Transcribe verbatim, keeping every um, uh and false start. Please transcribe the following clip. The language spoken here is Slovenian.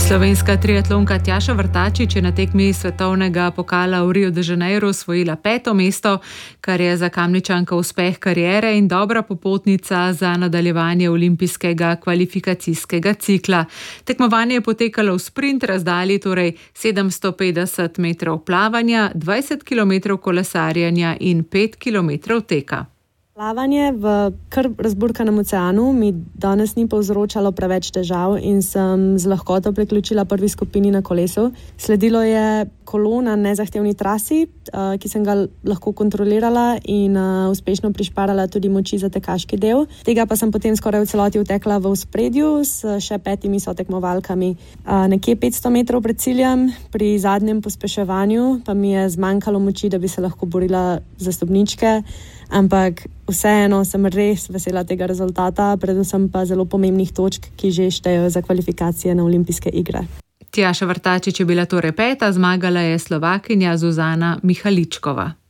Slovenska triatlonka Tjaša Vrtačič je na tekmi svetovnega pokala v Rio de Janeiro osvojila peto mesto, kar je za Kamničanko uspeh kariere in dobra popotnica za nadaljevanje olimpijskega kvalifikacijskega cikla. Tekmovanje je potekalo v sprint razdalji, torej sedemsto petdeset metrov plavanja, dvajset kilometrov kolesarjenja in pet kilometrov teka. Plavanje v kar razburkanem oceanu mi danes ni povzročalo preveč težav in sem z lahkoto priključila prvi skupini na kolesu. Sledilo je kolo na nezahtevni trasi, ki sem ga lahko kontrolirala in uspešno prišparala tudi moči za tekaški del. Tega pa sem potem skoraj v celoti utekla v ospredju s še petimi sotekmovalkami. Nekje petsto metrov pred ciljem, pri zadnjem pospeševanju pa mi je zmanjkalo moči, da bi se lahko borila za stopničke. Ampak vseeno sem res vesela tega rezultata, predvsem pa zelo pomembnih točk, ki že štejejo za kvalifikacije na olimpijske igre. Tjaša Vrtačič je bila torej peta, zmagala je Slovakinja Zuzana Mihaličkova.